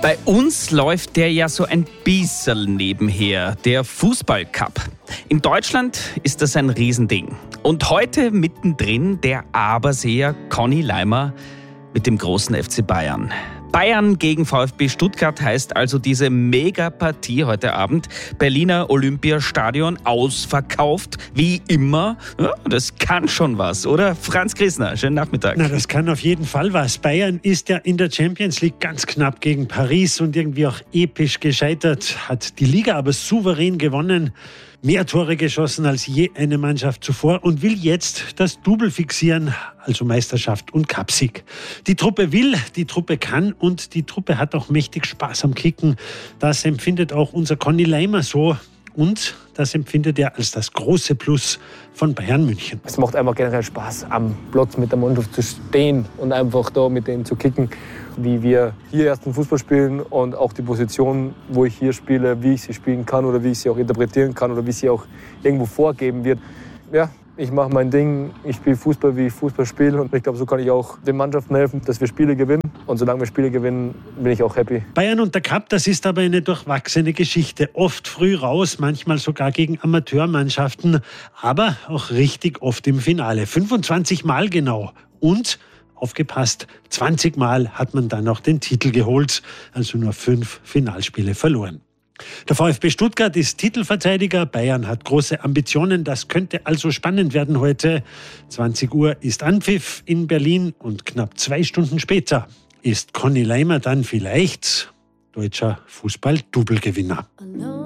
Bei uns läuft der ja so ein bisschen nebenher, der Fußballcup. In Deutschland ist das ein Riesending. Und heute mittendrin der Aberseer Conny Leimer mit dem großen FC Bayern. Bayern gegen VfB Stuttgart heißt also diese Megapartie heute Abend. Berliner Olympiastadion ausverkauft, wie immer. Ja, das kann schon was, oder? Franz Grissner, schönen Nachmittag. Na, das kann auf jeden Fall was. Bayern ist ja in der Champions League ganz knapp gegen Paris und irgendwie auch episch gescheitert. Hat die Liga aber souverän gewonnen. Mehr Tore geschossen als je eine Mannschaft zuvor und will jetzt das Double fixieren, also Meisterschaft und Cupsieg. Die Truppe will, die Truppe kann und die Truppe hat auch mächtig Spaß am Kicken. Das empfindet auch unser Conny Leimer so und das empfindet er als das große Plus von Bayern München. Es macht einfach generell Spaß, am Platz mit der Mannschaft zu stehen und einfach da mit denen zu kicken, wie wir hier ersten Fußball spielen und auch die Position, wo ich hier spiele, wie ich sie spielen kann oder wie ich sie auch interpretieren kann oder wie sie auch irgendwo vorgeben wird. Ja, ich mache mein Ding, ich spiele Fußball, wie ich Fußball spiele und ich glaube, so kann ich auch den Mannschaften helfen, dass wir Spiele gewinnen und solange wir Spiele gewinnen, bin ich auch happy. Bayern und der Cup, das ist aber eine durchwachsene Geschichte. Oft früh raus, manchmal sogar gegen Amateurmannschaften, aber auch richtig oft im Finale. 25 Mal genau und aufgepasst, 20 Mal hat man dann auch den Titel geholt, also nur 5 Finalspiele verloren. Der VfB Stuttgart ist Titelverteidiger, Bayern hat große Ambitionen, das könnte also spannend werden heute. 20 Uhr ist Anpfiff in Berlin und knapp 2 Stunden später ist Conny Leimer dann vielleicht deutscher Fußball-Double-Gewinner.